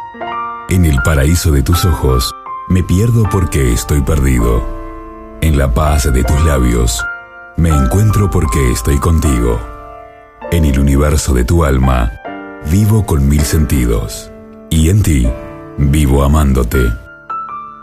En el paraíso de tus ojos me pierdo porque estoy perdido. En la paz de tus labios me encuentro porque estoy contigo. En el universo de tu alma vivo con 1000 sentidos. Y en ti vivo amándote.